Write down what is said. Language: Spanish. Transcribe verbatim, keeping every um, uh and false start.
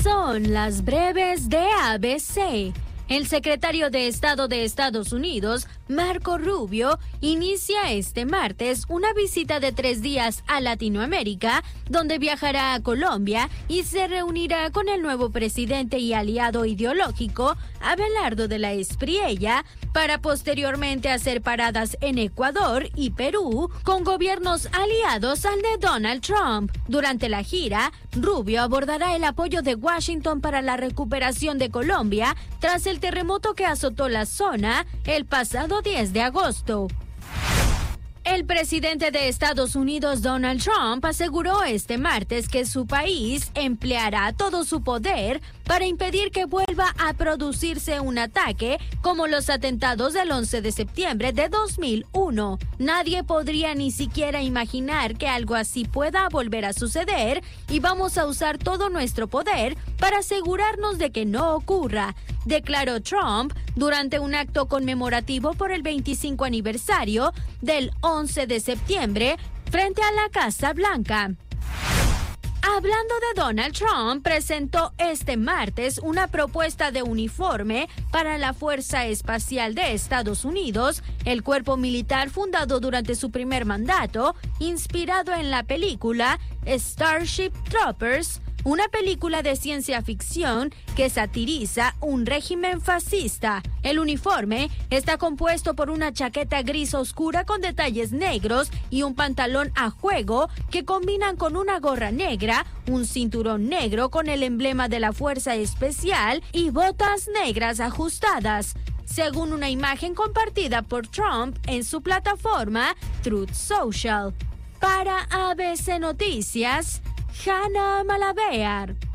son las breves de A B C. El secretario de Estado de Estados Unidos, Marco Rubio, inicia este martes una visita de tres días a Latinoamérica, donde viajará a Colombia y se reunirá con el nuevo presidente y aliado ideológico, Abelardo de la Espriella, para posteriormente hacer paradas en Ecuador y Perú con gobiernos aliados al de Donald Trump. Durante la gira, Rubio abordará el apoyo de Washington para la recuperación de Colombia tras el terremoto que azotó la zona el pasado diez de agosto. El presidente de Estados Unidos, Donald Trump, aseguró este martes que su país empleará todo su poder para impedir que vuelva a producirse un ataque como los atentados del once de septiembre de dos mil uno. Nadie podría ni siquiera imaginar que algo así pueda volver a suceder y vamos a usar todo nuestro poder para asegurarnos de que no ocurra, declaró Trump durante un acto conmemorativo por el veinticinco aniversario del once de septiembre frente a la Casa Blanca. Hablando de Donald Trump, presentó este martes una propuesta de uniforme para la Fuerza Espacial de Estados Unidos, el cuerpo militar fundado durante su primer mandato, inspirado en la película Starship Troopers, una película de ciencia ficción que satiriza un régimen fascista. El uniforme está compuesto por una chaqueta gris oscura con detalles negros y un pantalón a juego que combinan con una gorra negra, un cinturón negro con el emblema de la Fuerza Especial y botas negras ajustadas, según una imagen compartida por Trump en su plataforma Truth Social. Para A B C Noticias, Hannah Malabear.